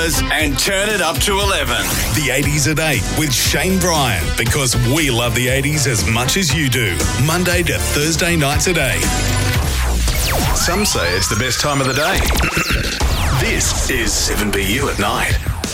And turn it up to 11. The 80s at 8 with Shane Bryan, because we love the 80s as much as you do. Monday to Thursday nights at 8. Some say it's the best time of the day. This is 7BU at night.